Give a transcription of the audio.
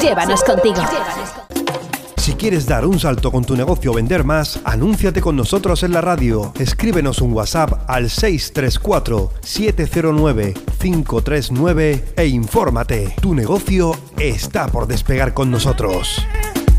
Llévanos contigo. Si quieres dar un salto con tu negocio o vender más, anúnciate con nosotros en la radio. Escríbenos un WhatsApp al 634-709-539 e infórmate. Tu negocio está por despegar con nosotros.